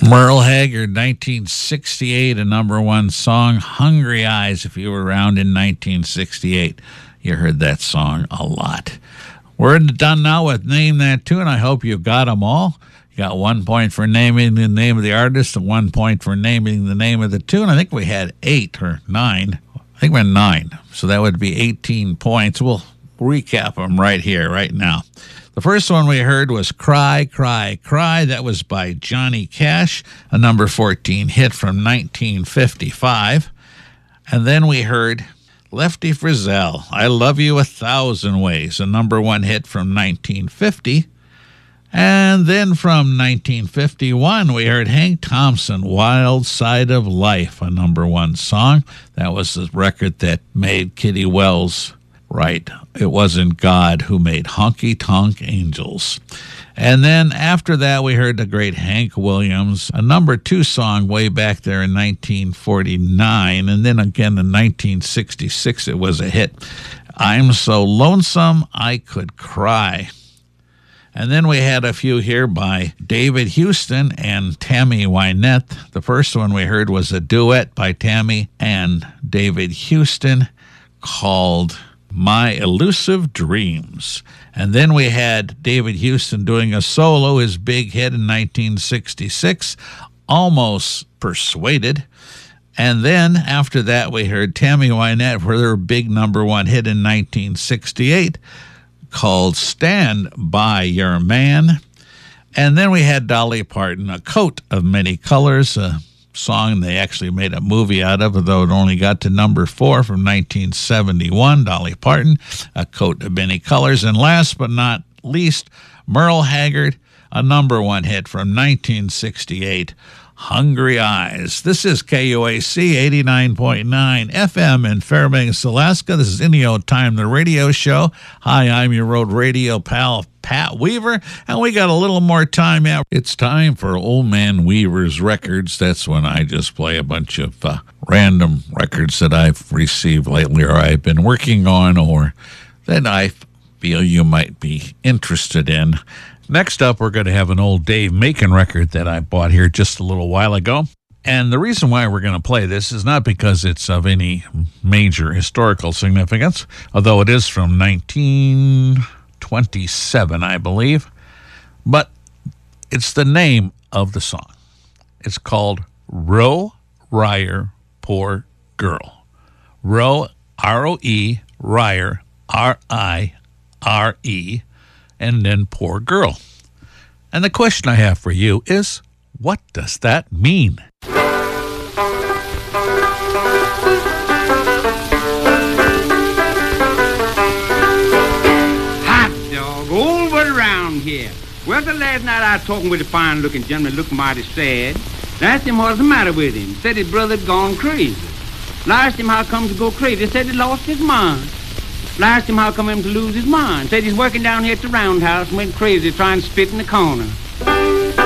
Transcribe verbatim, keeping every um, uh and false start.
Merle Haggard, nineteen sixty-eight, a number one song, Hungry Eyes. If you were around in nineteen sixty-eight, you heard that song a lot. We're done now with Name That Tune. I hope you got them all. You got one point for naming the name of the artist and one point for naming the name of the tune. I think we had eight or nine. I think we had nine. So that would be eighteen points. We'll recap them right here, right now. The first one we heard was Cry, Cry, Cry. That was by Johnny Cash, a number fourteen hit from nineteen fifty-five. And then we heard Lefty Frizzell, I Love You a Thousand Ways, a number one hit from nineteen fifty. And then from nineteen fifty-one, we heard Hank Thompson, Wild Side of Life, a number one song. That was the record that made Kitty Wells right. It wasn't God who made Honky Tonk Angels. And then after that, we heard the great Hank Williams, a number two song way back there in nineteen forty-nine. And then again in nineteen sixty-six, it was a hit. I'm So Lonesome I Could Cry. And then we had a few here by David Houston and Tammy Wynette. The first one we heard was a duet by Tammy and David Houston called My Elusive Dreams. And then we had David Houston doing a solo, his big hit in nineteen sixty-six, Almost Persuaded. And then after that, we heard Tammy Wynette for their big number one hit in nineteen sixty-eight, called Stand By Your Man. And then we had Dolly Parton, A Coat of Many Colors, a song they actually made a movie out of, although it only got to number four from nineteen seventy-one. Dolly Parton, A Coat of Many Colors. And last but not least, Merle Haggard, a number one hit from nineteen sixty-eight, Hungry Eyes. This is K U A C eighty-nine point nine F M in Fairbanks, Alaska. This is Indio Time, the radio show. Hi, I'm your road radio pal, Pat Weaver, and we got a little more time out. It's time for Old Man Weaver's Records. That's when I just play a bunch of uh, random records that I've received lately or I've been working on or that I feel you might be interested in. Next up, we're going to have an old Dave Macon record that I bought here just a little while ago. And the reason why we're going to play this is not because it's of any major historical significance, although it is from nineteen twenty-seven, I believe. But it's the name of the song. It's called Roe Ryer, Poor Girl. Roe, R O E, Ryer, R I R E, and then Poor Girl. And the question I have for you is, what does that mean? Hot dog, over around here. Well, the last night I was talking with a fine-looking gentleman, looked mighty sad. I asked him what's the matter with him. Said his brother had gone crazy. I asked him how come to go crazy. He said he lost his mind. I asked him how come him to lose his mind. Said he's working down here at the roundhouse and went crazy trying to spit in the corner.